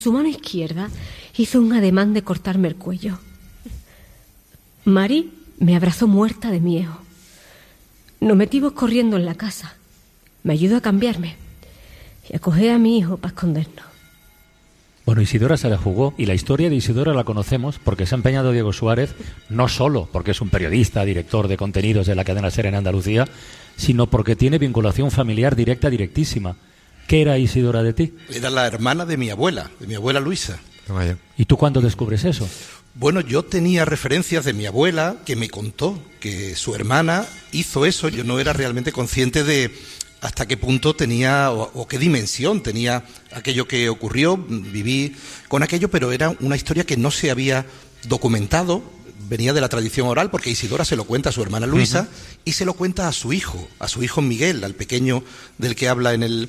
Su mano izquierda hizo un ademán de cortarme el cuello. Mari me abrazó muerta de miedo. Nos metimos corriendo en la casa. Me ayudó a cambiarme y a coger a mi hijo para escondernos. Bueno, Isidora se la jugó, y la historia de Isidora la conocemos porque se ha empeñado Diego Suárez, no solo porque es un periodista, director de contenidos de la cadena SER en Andalucía, sino porque tiene vinculación familiar directa, directísima. ¿Qué era Isidora de ti? Era la hermana de mi abuela Luisa. ¿Y tú cuándo descubres eso? Bueno, yo tenía referencias de mi abuela que me contó que su hermana hizo eso. Yo no era realmente consciente de hasta qué punto tenía o qué dimensión tenía aquello que ocurrió. Viví con aquello, pero era una historia que no se había documentado. Venía de la tradición oral, porque Isidora se lo cuenta a su hermana Luisa y se lo cuenta a su hijo Miguel, al pequeño del que habla en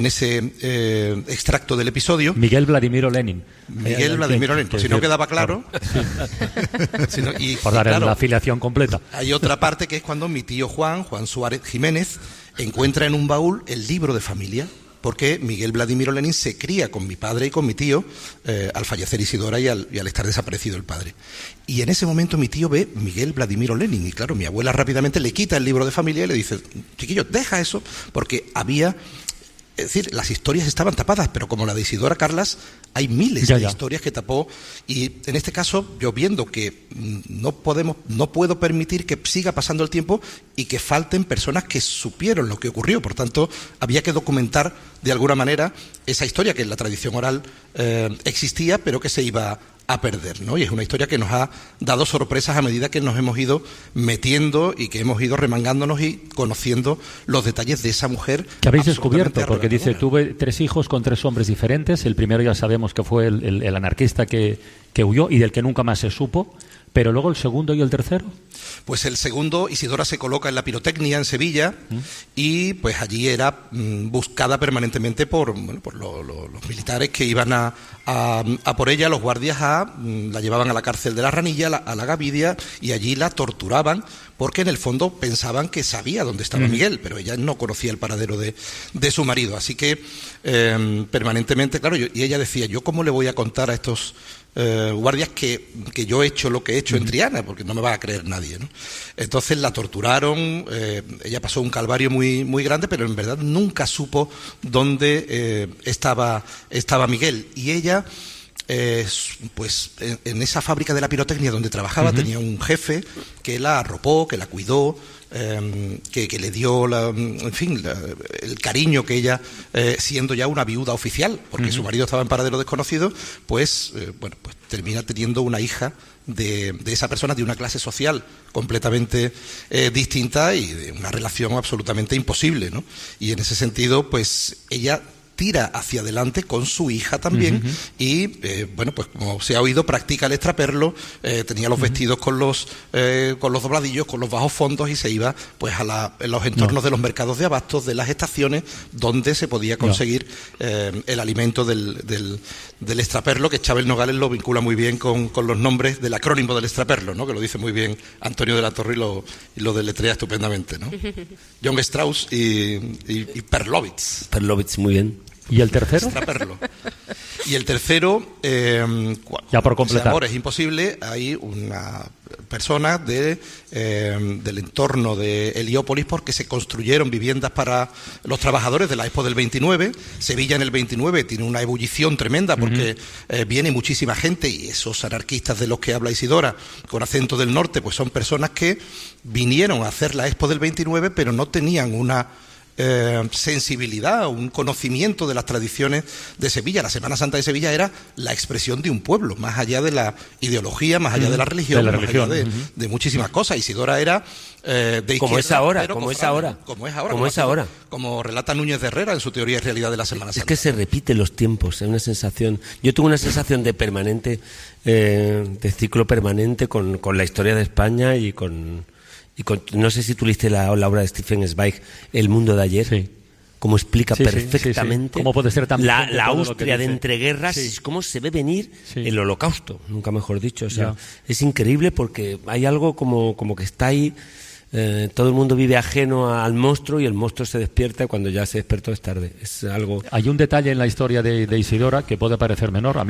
ese extracto del episodio. Miguel Vladimiro Lenin. Miguel Vladimiro Lenin, pues si no quedaba claro. Por dar la afiliación completa. Hay otra parte que es cuando mi tío Juan Suárez Jiménez, encuentra en un baúl el libro de familia, porque Miguel Vladimiro Lenin se cría con mi padre y con mi tío al fallecer Isidora y al estar desaparecido el padre. Y en ese momento mi tío ve Miguel Vladimiro Lenin y claro, mi abuela rápidamente le quita el libro de familia y le dice: chiquillo, deja eso, porque había... Es decir, las historias estaban tapadas, pero como la de Isidora Carlas, hay miles de historias que tapó. Y en este caso, yo viendo que no puedo permitir que siga pasando el tiempo y que falten personas que supieron lo que ocurrió. Por tanto, había que documentar de alguna manera esa historia que en la tradición oral existía, pero que se iba a perder, ¿no? Y es una historia que nos ha dado sorpresas a medida que nos hemos ido metiendo y que hemos ido remangándonos y conociendo los detalles de esa mujer. Que habéis descubierto, porque dice, tuve 3 hijos con 3 hombres diferentes. El primero ya sabemos que fue el anarquista que huyó y del que nunca más se supo. Pero luego el segundo y el tercero. Pues el segundo, Isidora se coloca en la pirotecnia en Sevilla y pues allí era buscada permanentemente por los militares que iban a por ella, los guardias la llevaban a la cárcel de la Ranilla, a la Gavidia, y allí la torturaban porque en el fondo pensaban que sabía dónde estaba Miguel, pero ella no conocía el paradero de su marido. Así que permanentemente, claro, y ella decía, ¿yo cómo le voy a contar a estos guardias que yo he hecho lo que he hecho en Triana? Porque no me va a creer nadie, ¿no? Entonces la torturaron, ella pasó un calvario muy, muy grande, pero en verdad nunca supo dónde estaba Miguel. Y ella, pues en esa fábrica de la pirotecnia donde trabajaba, tenía un jefe que la arropó, que la cuidó, que le dio el cariño que ella, siendo ya una viuda oficial, porque su marido estaba en paradero desconocido, pues termina teniendo una hija de esa persona, de una clase social completamente distinta y de una relación absolutamente imposible, ¿no? Y en ese sentido, pues ella tira hacia adelante con su hija también y, pues como se ha oído, practica el extraperlo, tenía los vestidos con los dobladillos, con los bajos fondos, y se iba pues en los entornos de los mercados de abastos, de las estaciones, donde se podía conseguir el alimento del extraperlo, que Chabel Nogales lo vincula muy bien con los nombres del acrónimo del extraperlo, ¿no? Que lo dice muy bien Antonio de la Torre y lo deletrea estupendamente, ¿no? John Strauss y Perlovitz. Perlovitz, muy bien. ¿Y el tercero? Extraperlo. Y el tercero, ya por completar. Amor es imposible, hay una persona del entorno de Heliópolis, porque se construyeron viviendas para los trabajadores de la Expo del 29. Sevilla en el 29 tiene una ebullición tremenda porque viene muchísima gente, y esos anarquistas de los que habla Isidora, con acento del norte, pues son personas que vinieron a hacer la Expo del 29, pero no tenían una sensibilidad, un conocimiento de las tradiciones de Sevilla. La Semana Santa de Sevilla era la expresión de un pueblo, más allá de la ideología, más allá de la religión, más allá de muchísimas cosas. Isidora era de izquierda, como es ahora, como relata Núñez de Herrera en su teoría y realidad de la Semana Santa. Es que se repiten los tiempos, es una sensación. Yo tuve una sensación de permanente, de ciclo permanente con la historia de España y con no sé si tú leíste la obra de Stefan Zweig, El mundo de ayer. Sí. Cómo explica perfectamente cómo puede ser tan la Austria de entreguerras, cómo se ve venir el Holocausto, nunca mejor dicho. O sea, es increíble porque hay algo como que está ahí todo el mundo vive ajeno al monstruo y el monstruo se despierta, cuando ya se despertó es tarde. Es algo... Hay un detalle en la historia de Isidora que puede parecer menor.